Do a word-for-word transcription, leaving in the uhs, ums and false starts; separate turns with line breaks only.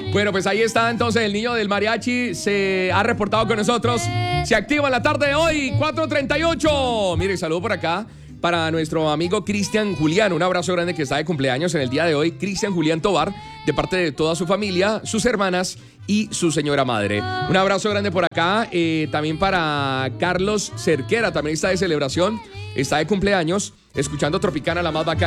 Bueno, pues ahí está entonces el niño del mariachi. Se ha reportado con nosotros. Se activa en la tarde de hoy, cuatro treinta y ocho. Mire, saludo por acá para nuestro amigo Cristian Julián. Un abrazo grande que está de cumpleaños en el día de hoy. Cristian Julián Tobar, de parte de toda su familia, sus hermanas y su señora madre. Un abrazo grande por acá. Eh, también para Carlos Cerquera, también está de celebración. Está de cumpleaños, escuchando Tropicana, la más bacana.